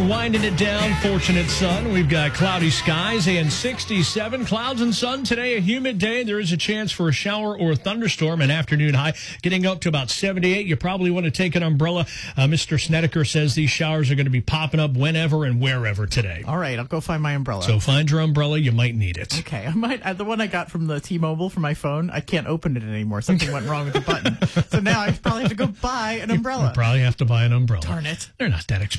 winding it down. Fortunate sun. We've got cloudy skies and 67. Clouds and sun today. A humid day. There is a chance for a shower or a thunderstorm. An afternoon high getting up to about 78. You probably want to take an umbrella. Mr. Snedeker says these showers are going to be popping up whenever and wherever today. All right, I'll go find my umbrella. So find your umbrella. You might need it. Okay, I might. The one I got from the T-Mobile for my phone, I can't open it anymore. Something went wrong with the button. So now I probably have to go buy an umbrella. You probably have to buy an umbrella. Darn it. They're not that expensive.